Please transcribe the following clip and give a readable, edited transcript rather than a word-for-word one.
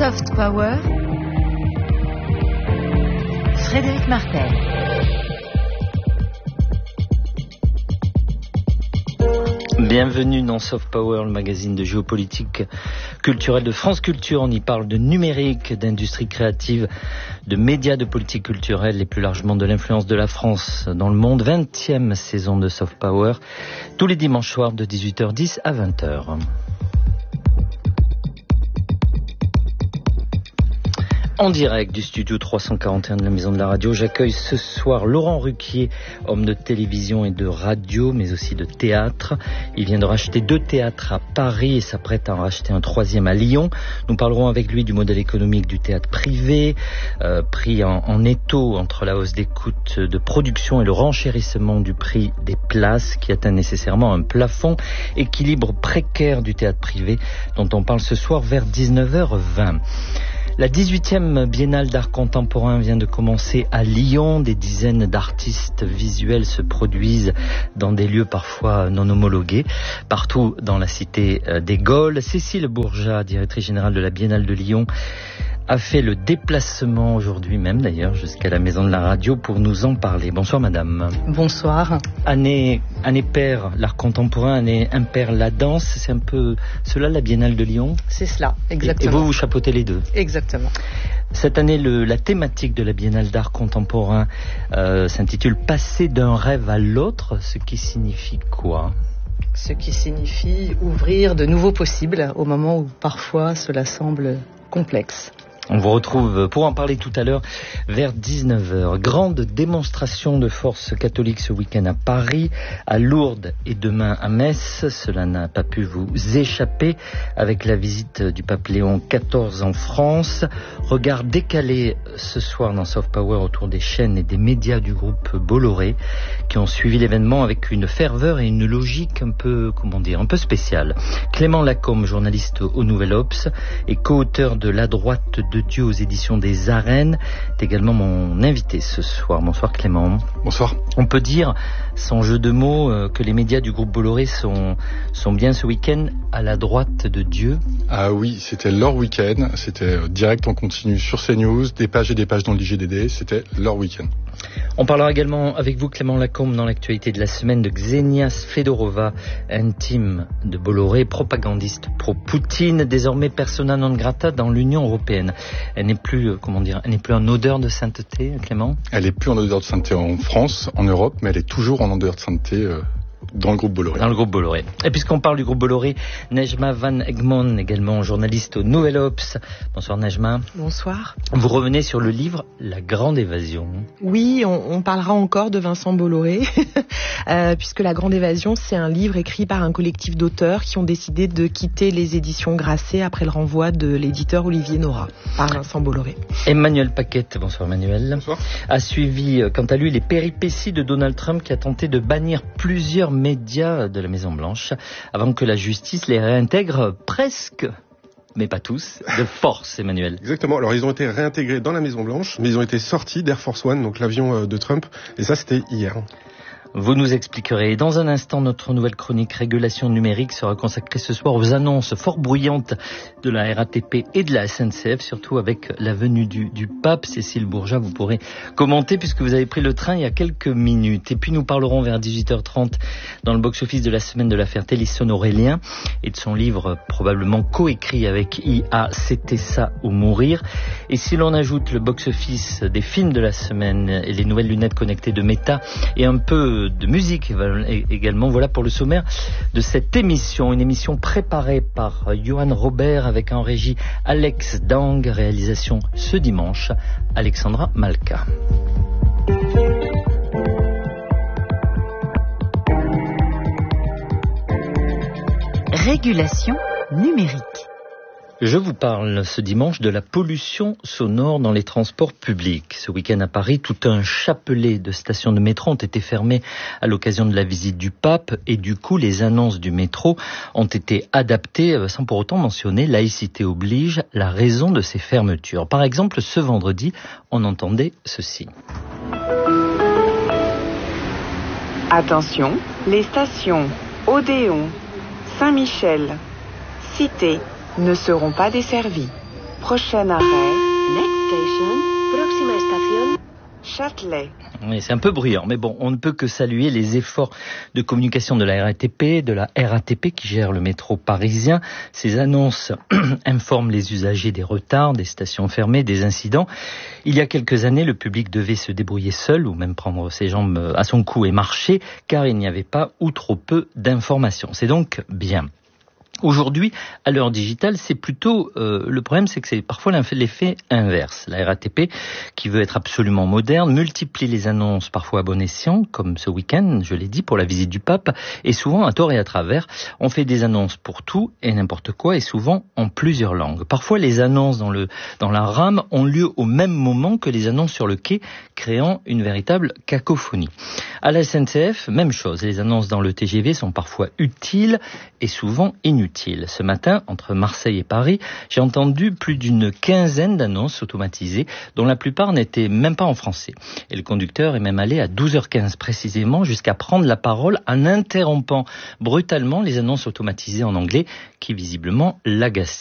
Soft Power, Frédéric Martel. Bienvenue dans Soft Power, le magazine de géopolitique culturelle de France Culture. On y parle de numérique, d'industrie créative, de médias, de politique culturelle et plus largement de l'influence de la France dans le monde. 20e saison de Soft Power, tous les dimanches soirs de 18h10 à 20h. En direct du studio 341 de la Maison de la Radio, j'accueille ce soir Laurent Ruquier, homme de télévision et de radio, mais aussi de théâtre. Il vient de racheter 2 théâtres à Paris et s'apprête à en racheter un 3e à Lyon. Nous parlerons avec lui du modèle économique du théâtre privé, pris en étau entre la hausse des coûts de production et le renchérissement du prix des places qui atteint nécessairement un plafond, équilibre précaire du théâtre privé dont on parle ce soir vers 19h20. La 18e Biennale d'art contemporain vient de commencer à Lyon. Des dizaines d'artistes visuels se produisent dans des lieux parfois non homologués, partout dans la cité des Gaules. Cécile Bourgeat, directrice générale de la Biennale de Lyon, a fait le déplacement aujourd'hui même d'ailleurs jusqu'à la Maison de la Radio pour nous en parler. Bonsoir madame. Bonsoir. Année paire l'art contemporain, année impaire la danse, c'est un peu cela la Biennale de Lyon? C'est cela, exactement. Et vous chapeautez les deux? Exactement. Cette année, la thématique de la Biennale d'art contemporain s'intitule « Passer d'un rêve à l'autre », ce qui signifie quoi? Ce qui signifie ouvrir de nouveaux possibles au moment où parfois cela semble complexe. On vous retrouve pour en parler tout à l'heure vers 19h. Grande démonstration de force catholique ce week-end à Paris, à Lourdes et demain à Metz. Cela n'a pas pu vous échapper avec la visite du pape Léon XIV en France. Regard décalé ce soir dans Soft Power autour des chaînes et des médias du groupe Bolloré qui ont suivi l'événement avec une ferveur et une logique un peu spéciale. Clément Lacombe, journaliste au Nouvel Obs et co-auteur de La droite de Dieu aux éditions des Arènes, est également mon invité ce soir. Bonsoir Clément. Bonsoir. On peut dire, sans jeu de mots, que les médias du groupe Bolloré sont bien ce week-end à la droite de Dieu. Ah oui, c'était leur week-end, c'était direct en continu sur CNews, des pages et des pages dans l'IGDD, c'était leur week-end. On parlera également avec vous Clément Lacombe dans l'actualité de la semaine de Ksenia Fedorova, intime de Bolloré, propagandiste pro-Poutine, désormais persona non grata dans l'Union européenne. Elle n'est plus, en odeur de sainteté, Clément? Elle n'est plus en odeur de sainteté en France, en Europe, mais elle est toujours en odeur de sainteté dans le groupe Bolloré. Dans le groupe Bolloré. Et puisqu'on parle du groupe Bolloré, Nejma Van Egmond, également journaliste au Nouvel Obs. Bonsoir Nejma. Bonsoir. Vous revenez sur le livre La Grande Évasion. Oui, on parlera encore de Vincent Bolloré, puisque La Grande Évasion, c'est un livre écrit par un collectif d'auteurs qui ont décidé de quitter les éditions Grasset après le renvoi de l'éditeur Olivier Nora par Vincent Bolloré. Emmanuel Paquette, bonsoir Emmanuel. Bonsoir. A suivi, quant à lui, les péripéties de Donald Trump qui a tenté de bannir plusieurs médias de la Maison-Blanche avant que la justice les réintègre presque, mais pas tous, de force, Emmanuel. Exactement. Alors, ils ont été réintégrés dans la Maison-Blanche, mais ils ont été sortis d'Air Force One, donc l'avion de Trump, et ça, c'était hier. Vous nous expliquerez. Dans un instant, notre nouvelle chronique Régulation numérique sera consacrée ce soir aux annonces fort bruyantes de la RATP et de la SNCF, surtout avec la venue du pape. Cécile Bourgeat, vous pourrez commenter puisque vous avez pris le train il y a quelques minutes. Et puis nous parlerons vers 18h30 dans le box-office de la semaine de l'affaire Télisson Aurélien et de son livre probablement coécrit avec IA, C'était ça ou mourir. Et si l'on ajoute le box-office des films de la semaine et les nouvelles lunettes connectées de Meta et un peu de musique également. Voilà pour le sommaire de cette émission. Une émission préparée par Johan Robert avec en régie Alex Dang. Réalisation ce dimanche, Alexandra Malka. Régulation numérique. Je vous parle ce dimanche de la pollution sonore dans les transports publics. Ce week-end à Paris, tout un chapelet de stations de métro ont été fermées à l'occasion de la visite du pape et du coup, les annonces du métro ont été adaptées sans pour autant mentionner, laïcité oblige, la raison de ces fermetures. Par exemple, ce vendredi, on entendait ceci. Attention, les stations Odéon, Saint-Michel, Cité ne seront pas desservies. Prochain arrêt. Next station. Próxima estación. Châtelet. Oui, c'est un peu bruyant, mais bon, on ne peut que saluer les efforts de communication de la RATP qui gère le métro parisien. Ces annonces informent les usagers des retards, des stations fermées, des incidents. Il y a quelques années, le public devait se débrouiller seul ou même prendre ses jambes à son cou et marcher, car il n'y avait pas ou trop peu d'informations. C'est donc bien. Aujourd'hui, à l'heure digitale, c'est plutôt le problème, c'est que c'est parfois l'effet inverse. La RATP, qui veut être absolument moderne, multiplie les annonces parfois à bon escient, comme ce week-end, je l'ai dit, pour la visite du pape, et souvent à tort et à travers. On fait des annonces pour tout et n'importe quoi, et souvent en plusieurs langues. Parfois, les annonces dans la rame ont lieu au même moment que les annonces sur le quai, créant une véritable cacophonie. À la SNCF, même chose. Les annonces dans le TGV sont parfois utiles et souvent inutiles. Ce matin, entre Marseille et Paris, j'ai entendu plus d'une quinzaine d'annonces automatisées, dont la plupart n'étaient même pas en français. Et le conducteur est même allé à 12h15 précisément jusqu'à prendre la parole en interrompant brutalement les annonces automatisées en anglais qui visiblement l'agaçaient.